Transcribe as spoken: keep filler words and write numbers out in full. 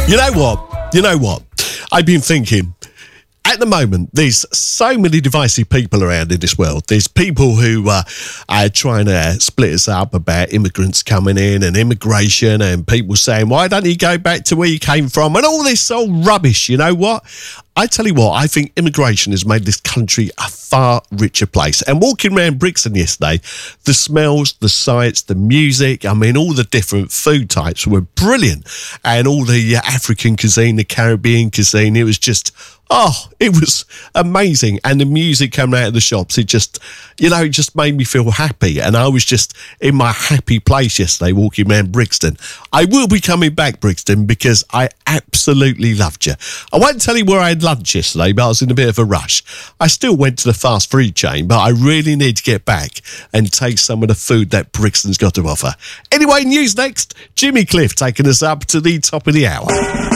You know what? You know what? I've been thinking, at the moment, there's so many divisive people around in this world. There's people who uh, are trying to split us up about immigrants coming in and immigration, and people saying, why don't you go back to where you came from? And all this old rubbish. You know what? I tell you what, I think immigration has made this country a far richer place. And walking around Brixton yesterday, the smells, the sights, the music, I mean, all the different food types were brilliant. And all the uh, African cuisine, the Caribbean cuisine, it was just, oh, it was amazing. And the music coming out of the shops, it just, you know, it just made me feel happy. And I was just in my happy place yesterday walking around Brixton. I will be coming back, Brixton, because I absolutely loved you. I won't tell you where I had lunch yesterday, but I was in a bit of a rush. I still went to the fast food chain, but I really need to get back and taste some of the food that Brixton's got to offer. Anyway, news next. Jimmy Cliff taking us up to the top of the hour.